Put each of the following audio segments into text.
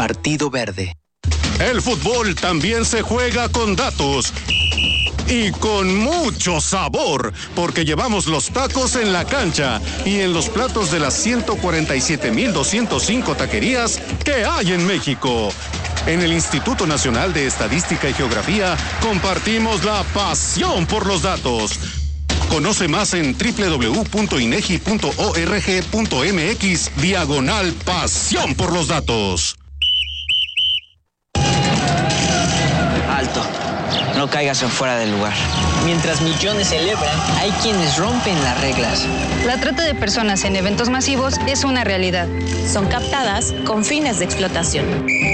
Partido Verde. El fútbol también se juega con datos. Y con mucho sabor, porque llevamos los tacos en la cancha y en los platos de las 147,205 taquerías que hay en México. En el Instituto Nacional de Estadística y Geografía compartimos la pasión por los datos. Conoce más en www.inegi.org.mx/pasión por los datos. Alto. No caigas en fuera del lugar. Mientras millones celebran, hay quienes rompen las reglas. La trata de personas en eventos masivos es una realidad. Son captadas con fines de explotación.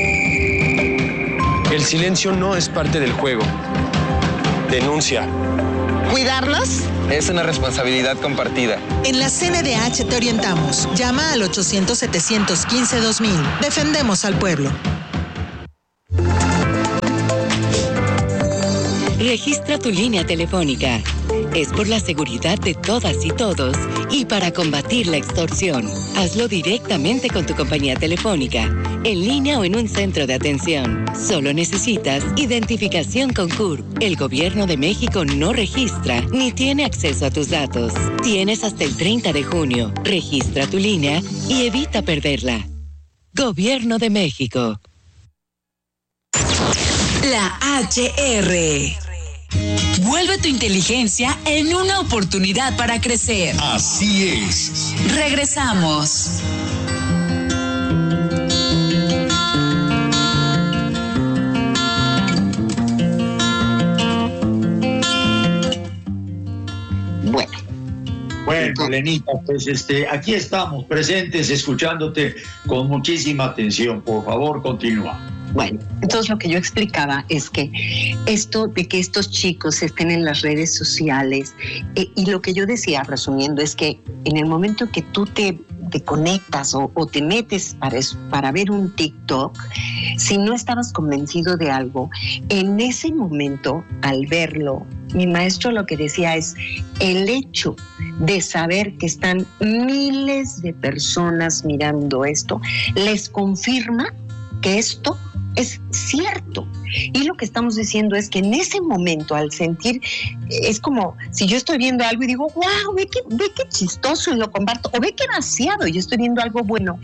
El silencio no es parte del juego. Denuncia. ¿Cuidarlos? Es una responsabilidad compartida. En la CNDH te orientamos. Llama al 800-715-2000. Defendemos al pueblo. Registra tu línea telefónica. Es por la seguridad de todas y todos y para combatir la extorsión. Hazlo directamente con tu compañía telefónica, en línea o en un centro de atención. Solo necesitas identificación con CURP. El Gobierno de México no registra ni tiene acceso a tus datos. Tienes hasta el 30 de junio. Registra tu línea y evita perderla. Gobierno de México. La HR. Vuelve tu inteligencia en una oportunidad para crecer. Así es. Regresamos. Bueno, Lenita, pues aquí estamos presentes, escuchándote con muchísima atención. Por favor, continúa. Bueno, entonces lo que yo explicaba es que esto de que estos chicos estén en las redes sociales, y lo que yo decía, resumiendo, es que en el momento que tú te conectas o te metes para ver un TikTok, si no estabas convencido de algo, en ese momento, al verlo, mi maestro lo que decía es el hecho de saber que están miles de personas mirando esto, les confirma que esto es cierto. Y lo que estamos diciendo es que en ese momento, al sentir, es como si yo estoy viendo algo y digo, wow, ve qué chistoso, y lo comparto, o ve qué vaciado, yo estoy viendo algo bueno.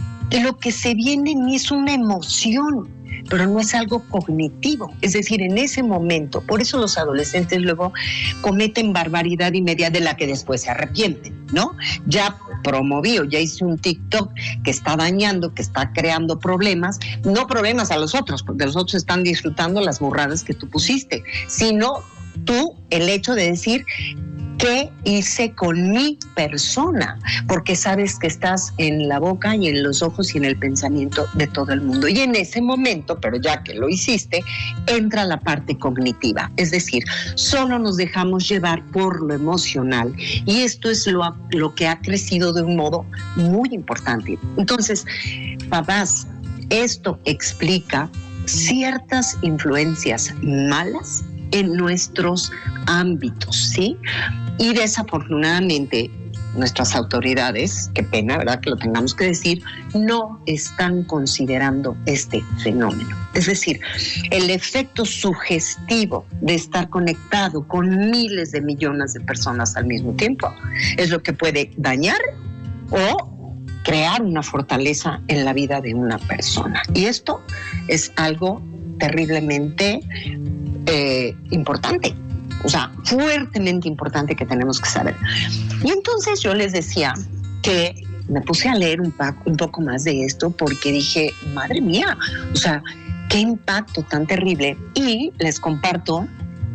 Lo que se viene en mí es una emoción, pero no es algo cognitivo. Es decir, en ese momento, por eso los adolescentes luego cometen barbaridad y media de la que después se arrepienten, ¿no? Ya promoví o ya hice un TikTok que está dañando, que está creando problemas, no problemas a los otros, porque los otros están disfrutando las burradas que tú pusiste, sino tú, el hecho de decir, ¿qué hice con mi persona? Porque sabes que estás en la boca y en los ojos y en el pensamiento de todo el mundo. Y en ese momento, pero ya que lo hiciste, entra la parte cognitiva. Es decir, solo nos dejamos llevar por lo emocional. Y esto es lo que ha crecido de un modo muy importante. Entonces, papás, esto explica ciertas influencias malas en nuestros ámbitos, ¿sí? Y desafortunadamente nuestras autoridades, qué pena, ¿verdad?, que lo tengamos que decir, no están considerando este fenómeno. Es decir, el efecto sugestivo de estar conectado con miles de millones de personas al mismo tiempo es lo que puede dañar o crear una fortaleza en la vida de una persona. Y esto es algo terriblemente importante, o sea, fuertemente importante, que tenemos que saber. Y entonces yo les decía que me puse a leer un poco más de esto, porque dije, madre mía, o sea, qué impacto tan terrible. Y les comparto,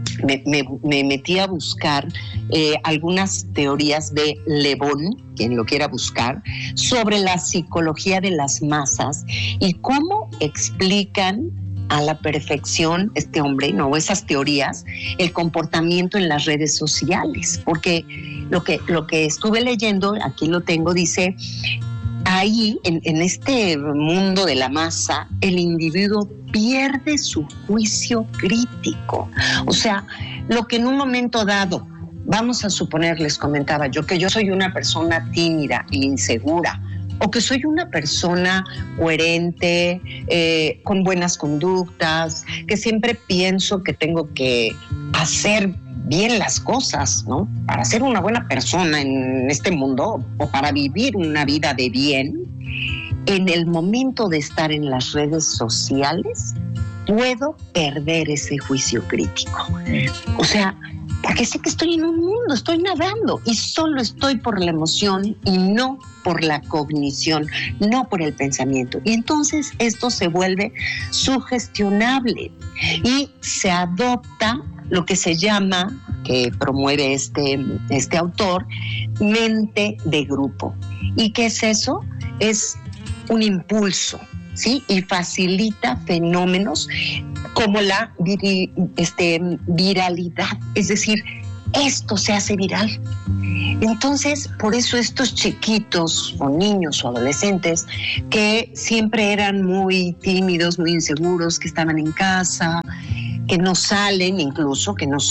me metí a buscar algunas teorías de Le Bon, quien lo quiera buscar, sobre la psicología de las masas y cómo explican a la perfección este hombre, ¿no?, esas teorías, el comportamiento en las redes sociales, porque lo que estuve leyendo, aquí lo tengo, dice, ahí, en este mundo de la masa, el individuo pierde su juicio crítico. O sea, lo que en un momento dado, vamos a suponer, les comentaba yo, que yo soy una persona tímida e insegura, o que soy una persona coherente, con buenas conductas, que siempre pienso que tengo que hacer bien las cosas, ¿no? Para ser una buena persona en este mundo o para vivir una vida de bien, en el momento de estar en las redes sociales, puedo perder ese juicio crítico. O sea, porque sé que estoy en un mundo, estoy nadando y solo estoy por la emoción y no por la cognición, no por el pensamiento. Y entonces esto se vuelve sugestionable y se adopta lo que se llama, que promueve este autor, mente de grupo. ¿Y qué es eso? Es un impulso, ¿sí? Y facilita fenómenos como la viralidad, es decir, esto se hace viral. Entonces, por eso estos chiquitos o niños o adolescentes que siempre eran muy tímidos, muy inseguros, que estaban en casa, que no salen, incluso que no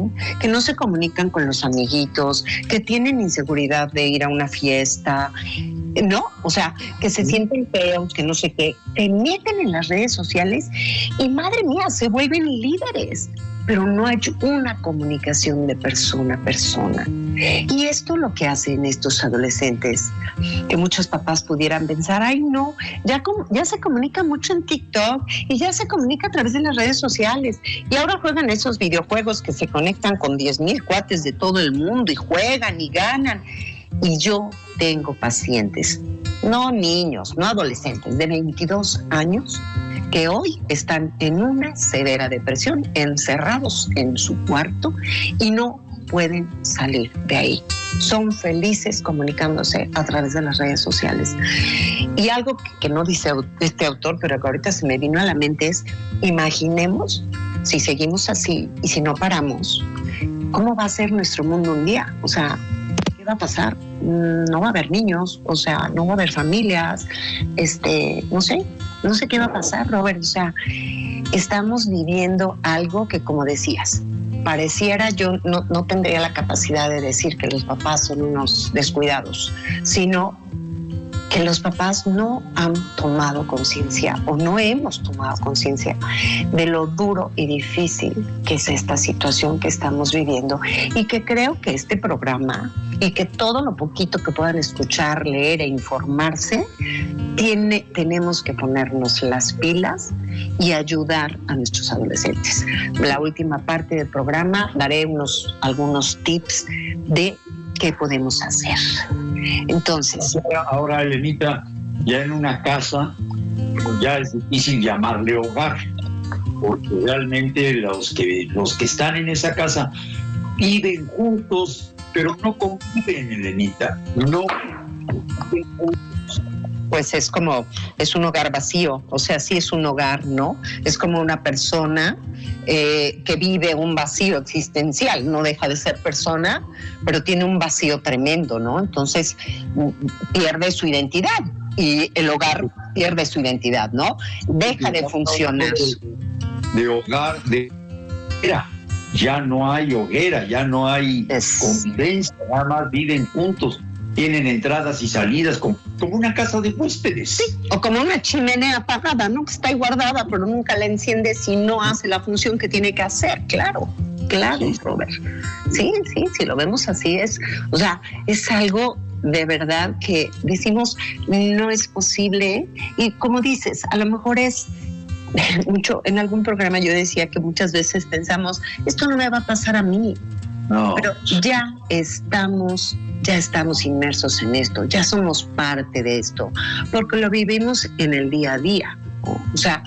se comunican con los amiguitos, que tienen inseguridad de ir a una fiesta, ¿no? O sea, que se sienten feos, que no sé qué, te meten en las redes sociales y madre mía, se vuelven líderes, pero no hay una comunicación de persona a persona. Y esto es lo que hacen estos adolescentes, que muchos papás pudieran pensar, ay no, ya se comunica mucho en TikTok y ya se comunica a través de las redes sociales y ahora juegan esos videojuegos que se conectan con 10,000 cuates de todo el mundo y juegan y ganan. Y yo tengo pacientes, no niños, no adolescentes, de 22 años, que hoy están en una severa depresión, encerrados en su cuarto y no pueden salir de ahí. Son felices comunicándose a través de las redes sociales. Y algo que no dice este autor, pero que ahorita se me vino a la mente es, imaginemos si seguimos así y si no paramos, ¿cómo va a ser nuestro mundo un día? O sea, ¿qué va a pasar? No va a haber niños, o sea, no va a haber familias, no sé qué va a pasar, Robert. O sea, estamos viviendo algo que, como decías, pareciera, yo no tendría la capacidad de decir que los papás son unos descuidados, sino que los papás no han tomado conciencia o no hemos tomado conciencia de lo duro y difícil que es esta situación que estamos viviendo, y que creo que este programa y que todo lo poquito que puedan escuchar, leer e informarse, tenemos que ponernos las pilas y ayudar a nuestros adolescentes. La última parte del programa daré algunos tips de qué podemos hacer. Entonces, ahora, Elenita, ya en una casa ya es difícil llamarle hogar, porque realmente los que están en esa casa viven juntos, pero no conviven, Elenita, no conviven juntos. Pues es un hogar vacío, o sea, sí es un hogar, ¿no? Es como una persona que vive un vacío existencial, no deja de ser persona, pero tiene un vacío tremendo, ¿no? Entonces pierde su identidad y el hogar pierde su identidad, ¿no? Deja de funcionar. De hogar, ya no hay hoguera, ya no hay convivencia, nada más viven juntos. Tienen entradas y salidas como una casa de huéspedes. Sí, o como una chimenea apagada, ¿no? Que está ahí guardada, pero nunca la enciendes y no hace la función que tiene que hacer. Claro, sí. Robert. Sí, si lo vemos así es algo de verdad que decimos no es posible. Y como dices, a lo mejor es mucho. En algún programa yo decía que muchas veces pensamos, esto no me va a pasar a mí. No. Pero ya estamos inmersos en esto, ya somos parte de esto, porque lo vivimos en el día a día. O sea,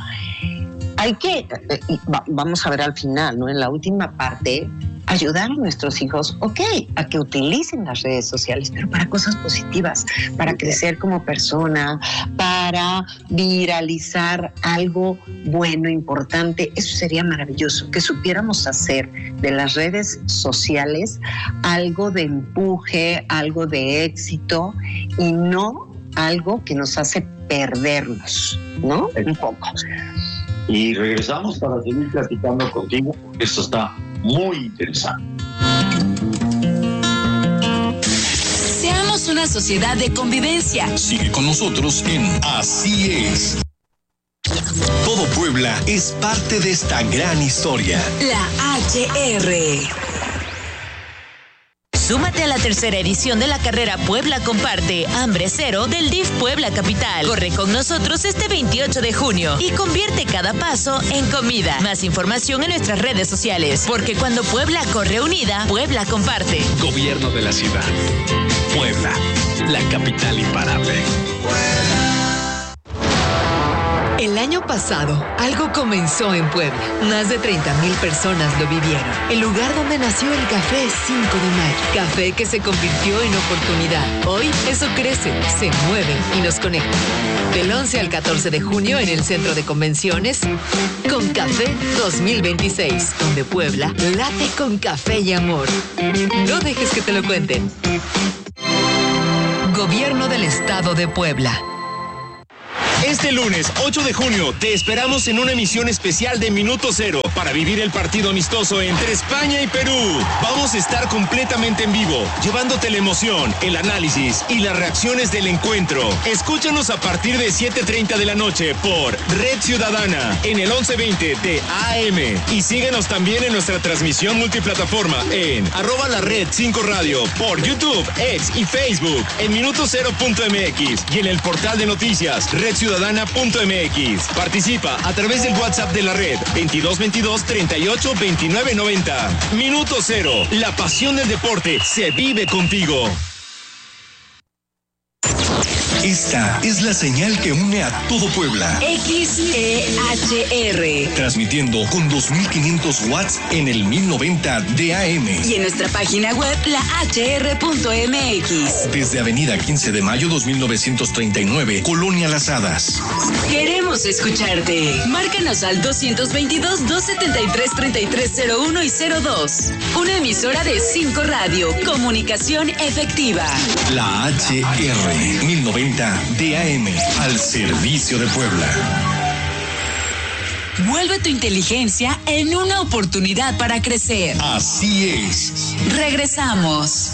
vamos a ver al final, ¿no? En la última parte, ayudar a nuestros hijos, a que utilicen las redes sociales, pero para cosas positivas, para crecer como persona, para viralizar algo bueno, importante. Eso sería maravilloso, que supiéramos hacer de las redes sociales algo de empuje, algo de éxito, y no algo que nos hace perdernos, ¿no? Un poco. Y regresamos para seguir platicando contigo, porque esto está muy interesante. Seamos Somos una sociedad de convivencia. Sigue con nosotros en Así es. Todo Puebla es parte de esta gran historia. La HR. Súmate a la tercera edición de la carrera Puebla Comparte, Hambre Cero del DIF Puebla Capital. Corre con nosotros este 28 de junio y convierte cada paso en comida. Más información en nuestras redes sociales, porque cuando Puebla corre unida, Puebla comparte. Gobierno de la ciudad. Puebla, la capital imparable. El año pasado, algo comenzó en Puebla. Más de 30,000 personas lo vivieron. El lugar donde nació el Café 5 de Mayo. Café que se convirtió en oportunidad. Hoy, eso crece, se mueve y nos conecta. Del 11 al 14 de junio en el Centro de Convenciones, Con Café 2026, donde Puebla late con café y amor. No dejes que te lo cuenten. Gobierno del Estado de Puebla. Este lunes 8 de junio te esperamos en una emisión especial de Minuto Cero para vivir el partido amistoso entre España y Perú. Vamos a estar completamente en vivo, llevándote la emoción, el análisis y las reacciones del encuentro. Escúchanos a partir de 7:30 de la noche por Red Ciudadana en el 1120 de AM y síguenos también en nuestra transmisión multiplataforma en @lared5radio por YouTube, X y Facebook en minutocero.mx y en el portal de noticias redciudadana.mx. Participa a través del WhatsApp de la red 2222 38 29 90. Minuto Cero, la pasión del deporte se vive contigo. Esta es la señal que une a todo Puebla. XEHR. Transmitiendo con 2500 watts en el 1090 de AM. Y en nuestra página web, lahr.mx. Desde Avenida 15 de Mayo 2939, Colonia Las Hadas. Queremos escucharte. Márcanos al 222-273-3301 y 02. Una emisora de 5 Radio. Comunicación efectiva. La HR 1090 DAM, al servicio de Puebla. Vuelve tu inteligencia en una oportunidad para crecer. Así es. Regresamos.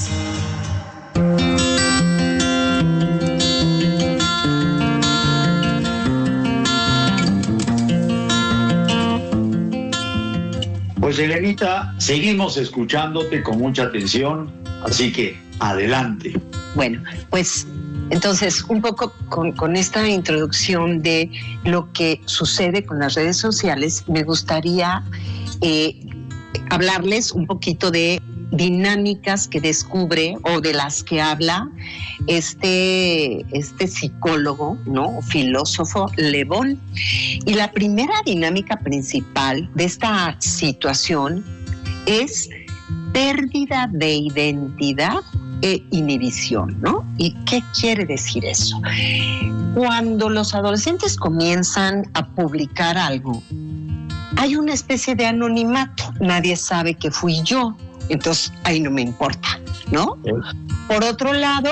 Pues Elenita, seguimos escuchándote con mucha atención, así que adelante. Bueno, pues entonces, un poco con esta introducción de lo que sucede con las redes sociales, me gustaría hablarles un poquito de dinámicas que descubre o de las que habla este psicólogo, ¿no? Filósofo Le Bon. Y la primera dinámica principal de esta situación es pérdida de identidad e inhibición, ¿no? ¿Y qué quiere decir eso? Cuando los adolescentes comienzan a publicar algo, hay una especie de anonimato. Nadie sabe que fui yo, entonces ahí no me importa, ¿no? Por otro lado,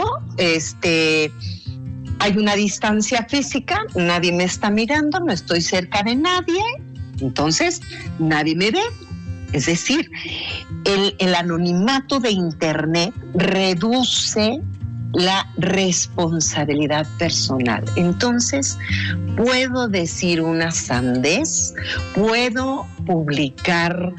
hay una distancia física, nadie me está mirando, no estoy cerca de nadie, entonces nadie me ve. Es decir, el anonimato de Internet reduce la responsabilidad personal. Entonces, puedo decir una sandez, puedo publicar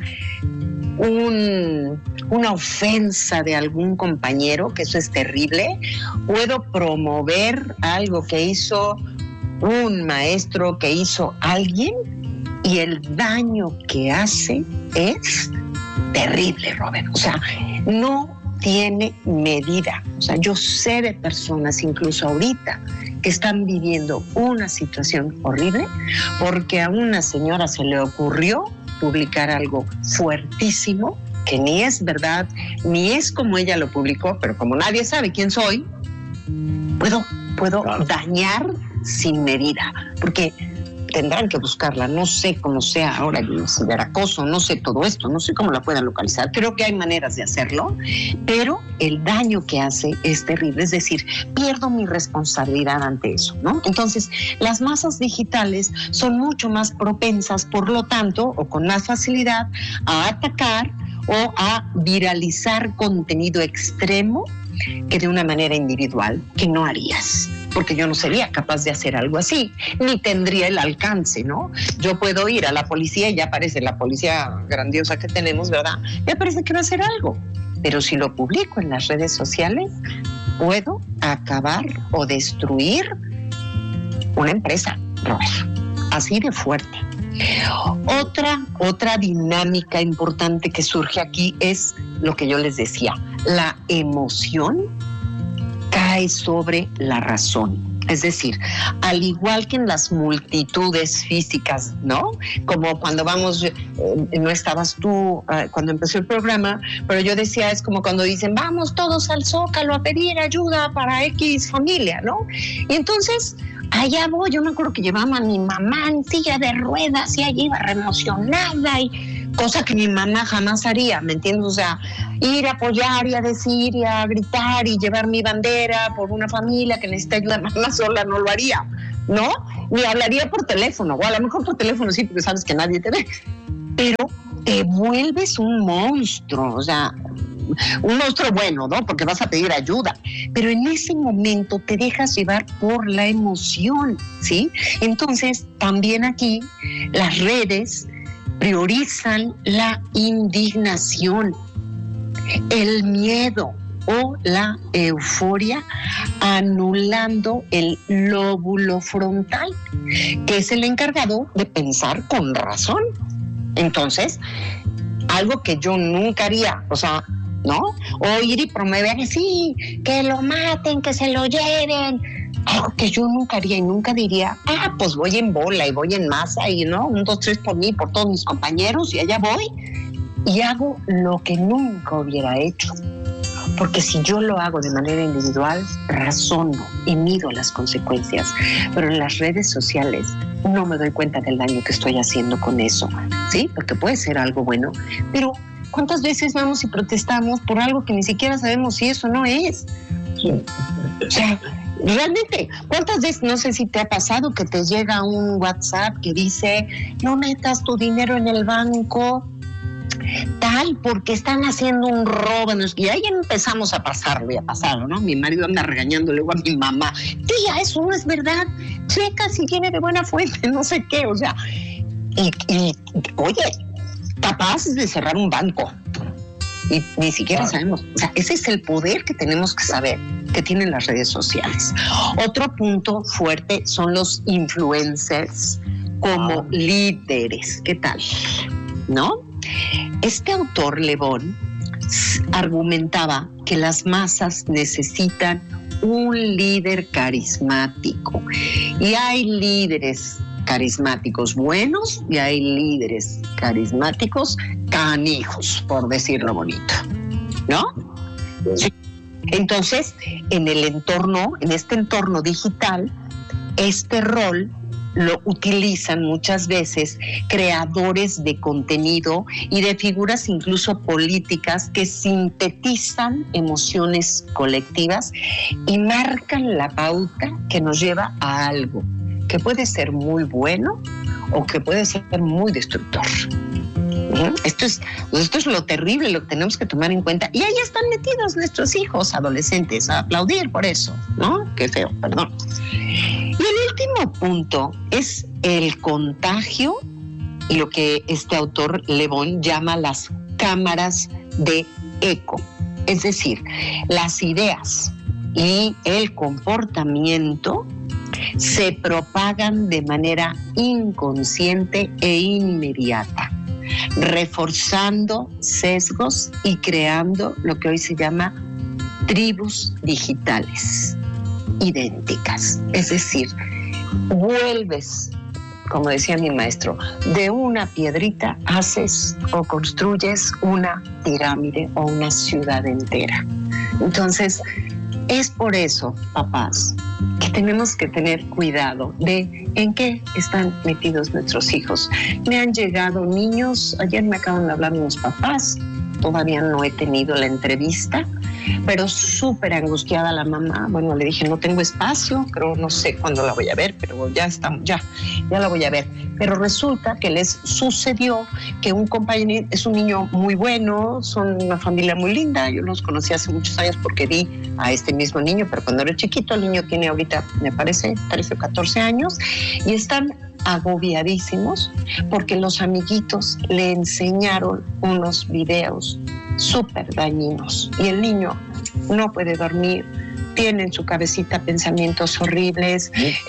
una ofensa de algún compañero, que eso es terrible, puedo promover algo que hizo un maestro, que hizo alguien, y el daño que hace es terrible, Robert. O sea, no tiene medida. O sea, yo sé de personas, incluso ahorita, que están viviendo una situación horrible porque a una señora se le ocurrió publicar algo fuertísimo que ni es verdad, ni es como ella lo publicó, pero como nadie sabe quién soy, puedo dañar sin medida, porque tendrán que buscarla, no sé cómo sea ahora el ciberacoso, no sé todo esto, no sé cómo la puedan localizar, creo que hay maneras de hacerlo, pero el daño que hace es terrible, es decir, pierdo mi responsabilidad ante eso, ¿no? Entonces, las masas digitales son mucho más propensas, por lo tanto, o con más facilidad, a atacar o a viralizar contenido extremo que de una manera individual que no harías, porque yo no sería capaz de hacer algo así, ni tendría el alcance, ¿no? Yo puedo ir a la policía y ya parece la policía grandiosa que tenemos, ¿verdad? Ya parece que va a hacer algo, pero si lo publico en las redes sociales, puedo acabar o destruir una empresa, Robert, así de fuerte. Otra dinámica importante que surge aquí es lo que yo les decía, la emoción cae sobre la razón. Es decir, al igual que en las multitudes físicas, ¿no? Como cuando vamos, no estabas tú cuando empezó el programa, pero yo decía, es como cuando dicen, vamos todos al Zócalo a pedir ayuda para X familia, ¿no? Y entonces, allá voy, yo me acuerdo que llevaba a mi mamá en silla de ruedas y allí iba re emocionada y cosa que mi mamá jamás haría, ¿me entiendes? O sea, ir a apoyar y a decir y a gritar y llevar mi bandera por una familia que necesita ayuda, mamá sola no lo haría, ¿no? Ni hablaría por teléfono, o a lo mejor por teléfono sí, porque sabes que nadie te ve, pero te vuelves un monstruo, o sea, un monstruo bueno, ¿no? Porque vas a pedir ayuda, pero en ese momento te dejas llevar por la emoción, ¿sí? Entonces, también aquí las redes priorizan la indignación, el miedo o la euforia, anulando el lóbulo frontal, que es el encargado de pensar con razón. Entonces, algo que yo nunca haría, o sea, ¿no? O ir y promover, sí, que lo maten, que se lo lleven. Algo que yo nunca haría y nunca diría, pues voy en bola y voy en masa y no, 1, 2, 3 por mí, por todos mis compañeros y allá voy y hago lo que nunca hubiera hecho. Porque si yo lo hago de manera individual, razono y mido las consecuencias. Pero en las redes sociales no me doy cuenta del daño que estoy haciendo con eso, ¿sí? Porque puede ser algo bueno, pero ¿cuántas veces vamos y protestamos por algo que ni siquiera sabemos si eso no es? O sea, realmente, ¿cuántas veces, no sé si te ha pasado que te llega un WhatsApp que dice, no metas tu dinero en el banco tal porque están haciendo un robo? Y ahí empezamos a pasarlo, ¿no? Mi marido anda regañando luego a mi mamá, tía, eso no es verdad, checa si viene de buena fuente, no sé qué, o sea, y oye, capaz de cerrar un banco y ni siquiera sabemos, o sea, ese es el poder que tenemos que saber que tienen las redes sociales. Otro punto fuerte son los influencers como líderes. ¿Qué tal? ¿No? Este autor, Le Bon, argumentaba que las masas necesitan un líder carismático y hay líderes carismáticos buenos y hay líderes carismáticos canijos, por decirlo bonito, ¿no? Sí. Entonces, en este entorno digital, este rol lo utilizan muchas veces creadores de contenido y de figuras incluso políticas que sintetizan emociones colectivas y marcan la pauta que nos lleva a algo que puede ser muy bueno o que puede ser muy destructor. Esto es lo terrible, lo que tenemos que tomar en cuenta. Y ahí están metidos nuestros hijos adolescentes a aplaudir por eso, ¿no? Qué feo, perdón. Y el último punto es el contagio y lo que este autor Le Bon llama las cámaras de eco. Es decir, las ideas y el comportamiento se propagan de manera inconsciente e inmediata, reforzando sesgos y creando lo que hoy se llama tribus digitales idénticas. Es decir, vuelves, como decía mi maestro, de una piedrita haces o construyes una pirámide o una ciudad entera. Entonces, es por eso, papás, que tenemos que tener cuidado de en qué están metidos nuestros hijos. Me han llegado niños, ayer me acaban de hablar unos papás, todavía no he tenido la entrevista, pero súper angustiada la mamá. Bueno, le dije, no tengo espacio, creo, no sé cuándo la voy a ver, pero ya la voy a ver. Pero resulta que les sucedió que un compañero, es un niño muy bueno, son una familia muy linda, yo los conocí hace muchos años porque vi a este mismo niño, pero cuando era chiquito, el niño tiene ahorita, me parece, 13 o 14 años, y están agobiadísimos porque los amiguitos le enseñaron unos videos súper dañinos y el niño no puede dormir, tiene en su cabecita pensamientos horribles,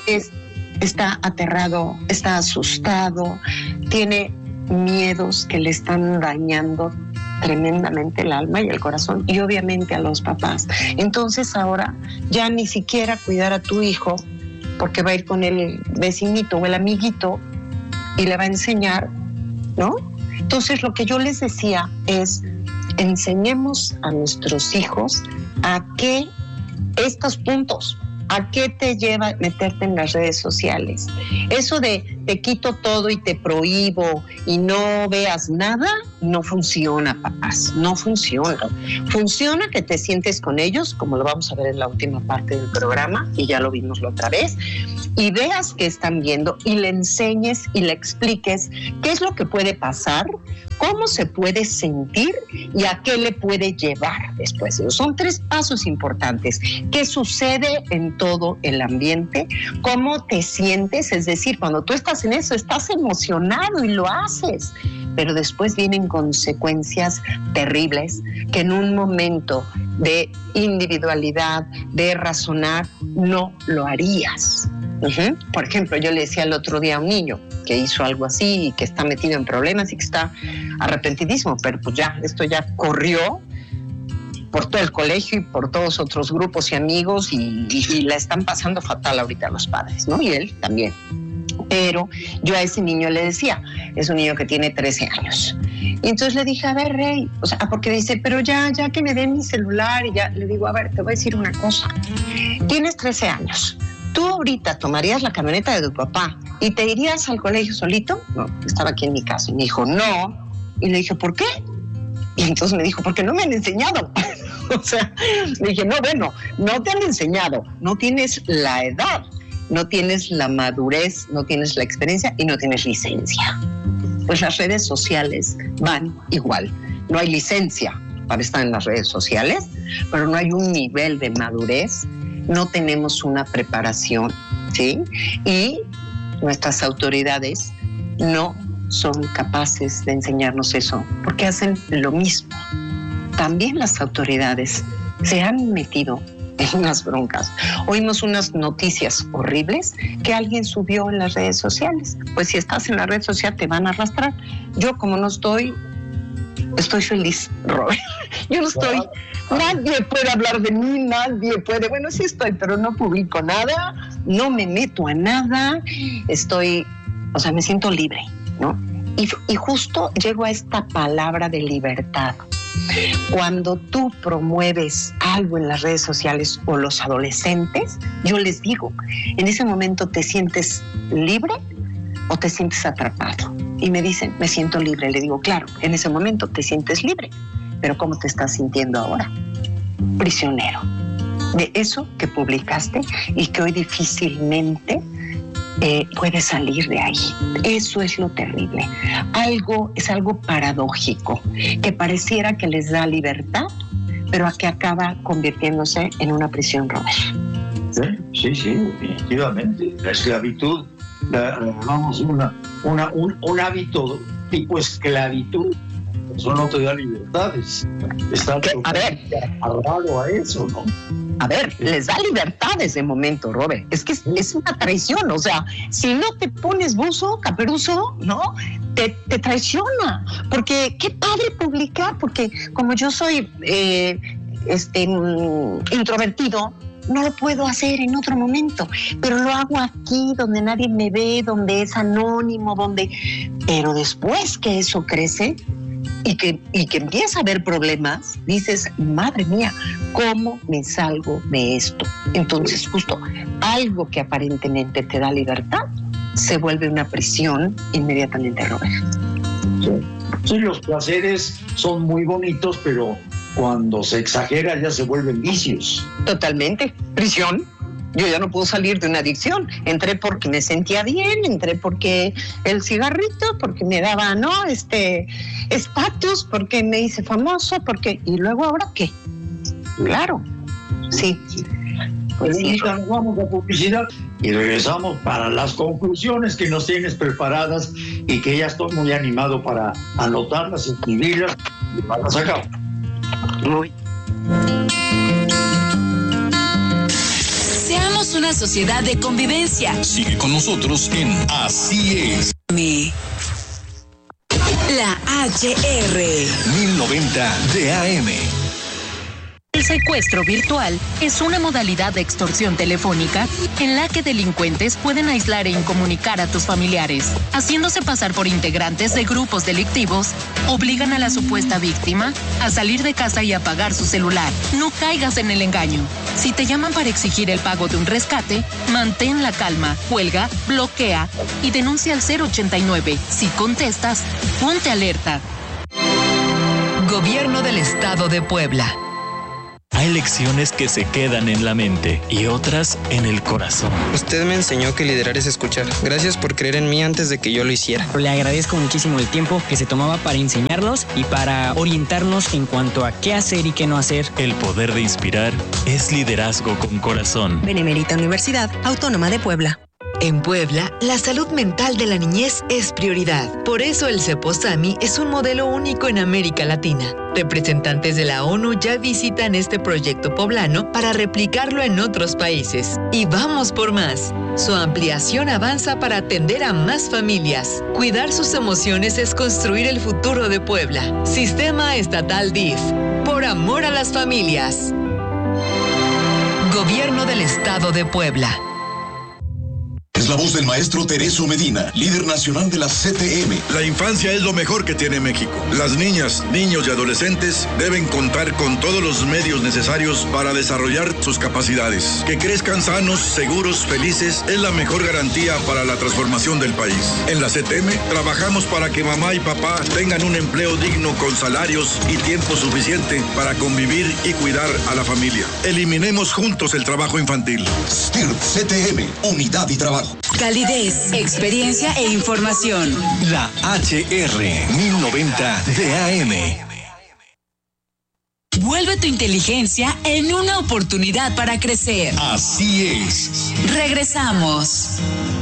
está aterrado, está asustado, tiene miedos que le están dañando tremendamente el alma y el corazón y obviamente a los papás. Entonces ahora ya ni siquiera cuidar a tu hijo porque va a ir con el vecinito o el amiguito y le va a enseñar, ¿no? Entonces lo que yo les decía es, enseñemos a nuestros hijos a qué estos puntos, a qué te lleva meterte en las redes sociales. Eso de te quito todo y te prohíbo y no veas nada, no funciona, papás, no funciona. Funciona que te sientes con ellos, como lo vamos a ver en la última parte del programa, y ya lo vimos la otra vez, y veas qué están viendo y le enseñes y le expliques qué es lo que puede pasar, cómo se puede sentir y a qué le puede llevar después. Son 3 pasos importantes. ¿Qué sucede en todo el ambiente? ¿Cómo te sientes? Es decir, cuando tú estás en eso, estás emocionado y lo haces, pero después vienen consecuencias terribles que en un momento de individualidad, de razonar, no lo harías. Por ejemplo, yo le decía el otro día a un niño que hizo algo así y que está metido en problemas y que está arrepentidísimo, pero pues ya, esto ya corrió por todo el colegio y por todos otros grupos y amigos y la están pasando fatal ahorita los padres, ¿no? Y él también. Pero yo a ese niño le decía, es un niño que tiene 13 años. Y entonces le dije, a ver, Rey, o sea, porque dice, pero ya que me den mi celular, y ya le digo, a ver, te voy a decir una cosa. Tienes 13 años. ¿Tú ahorita tomarías la camioneta de tu papá y te irías al colegio solito? No, estaba aquí en mi casa. Y me dijo, no. Y le dije, ¿por qué? Y entonces me dijo, porque no me han enseñado. O sea, le dije, no, bueno, no te han enseñado, no tienes la edad, no tienes la madurez, no tienes la experiencia y no tienes licencia. Pues las redes sociales van igual. No hay licencia para estar en las redes sociales, pero no hay un nivel de madurez, no tenemos una preparación, ¿sí? Y nuestras autoridades no son capaces de enseñarnos eso, porque hacen lo mismo. También las autoridades se han metido en unas broncas. Oímos unas noticias horribles que alguien subió en las redes sociales. Pues si estás en la red social te van a arrastrar. Yo como no estoy feliz, Robert. Yo no estoy, nadie puede hablar de mí, nadie puede, bueno, sí estoy, pero no publico nada, no me meto a nada, me siento libre, ¿no? Y justo llego a esta palabra de libertad. Cuando tú promueves algo en las redes sociales o los adolescentes, yo les digo, en ese momento te sientes libre o te sientes atrapado. Y me dicen, me siento libre. Le digo, claro, en ese momento te sientes libre, pero ¿cómo te estás sintiendo ahora? Prisionero de eso que publicaste y que hoy difícilmente puedes salir de ahí. Eso es lo terrible. Es algo paradójico, que pareciera que les da libertad, pero que acaba convirtiéndose en una prisión, Robert. Sí, definitivamente. La esclavitud, un hábito tipo esclavitud, eso no te da libertades. Está agarrado a eso, ¿no? A ver, les da libertades de momento, Robert. Es que es una traición, o sea, si no te pones buzo, caperuzo, ¿no? Te traiciona, porque qué padre publicar, porque como yo soy introvertido, no lo puedo hacer en otro momento, pero lo hago aquí, donde nadie me ve, donde es anónimo, pero después que eso crece y que empieza a haber problemas, dices, madre mía, ¿cómo me salgo de esto? Entonces, justo algo que aparentemente te da libertad se vuelve una prisión inmediatamente, Robert. Sí, los placeres son muy bonitos, pero cuando se exagera ya se vuelven vicios. Totalmente. Prisión. Yo ya no puedo salir de una adicción. Entré porque me sentía bien, entré porque el cigarrito, porque me daba, estatus, porque me hice famoso, porque... ¿Y luego ahora qué? Claro, sí. Pues sí. Nos vamos a publicidad y regresamos para las conclusiones que nos tienes preparadas y que ya estoy muy animado para anotarlas, escribirlas y llevarlas a cabo. Muy. Seamos una sociedad de convivencia. Sigue con nosotros en Así es. La HR 1090 de AM. El secuestro virtual es una modalidad de extorsión telefónica en la que delincuentes pueden aislar e incomunicar a tus familiares. Haciéndose pasar por integrantes de grupos delictivos, obligan a la supuesta víctima a salir de casa y apagar su celular. No caigas en el engaño. Si te llaman para exigir el pago de un rescate, mantén la calma, cuelga, bloquea y denuncia al 089. Si contestas, ponte alerta. Gobierno del Estado de Puebla. Hay lecciones que se quedan en la mente y otras en el corazón. Usted me enseñó que liderar es escuchar. Gracias por creer en mí antes de que yo lo hiciera. Le agradezco muchísimo el tiempo que se tomaba para enseñarnos y para orientarnos en cuanto a qué hacer y qué no hacer. El poder de inspirar es liderazgo con corazón. Benemérita Universidad Autónoma de Puebla. En Puebla, la salud mental de la niñez es prioridad. Por eso el CEPOSAMI es un modelo único en América Latina. Representantes de la ONU ya visitan este proyecto poblano para replicarlo en otros países. Y vamos por más. Su ampliación avanza para atender a más familias. Cuidar sus emociones es construir el futuro de Puebla. Sistema Estatal DIF. Por amor a las familias. Gobierno del Estado de Puebla. Es la voz del maestro Tereso Medina, líder nacional de la CTM. La infancia es lo mejor que tiene México. Las niñas, niños y adolescentes deben contar con todos los medios necesarios para desarrollar sus capacidades. Que crezcan sanos, seguros, felices es la mejor garantía para la transformación del país. En la CTM trabajamos para que mamá y papá tengan un empleo digno con salarios y tiempo suficiente para convivir y cuidar a la familia. Eliminemos juntos el trabajo infantil. STIRP CTM, unidad y trabajo. Calidez, experiencia e información. La HR 1090 de AM. Vuelve tu inteligencia en una oportunidad para crecer. Así es. Regresamos.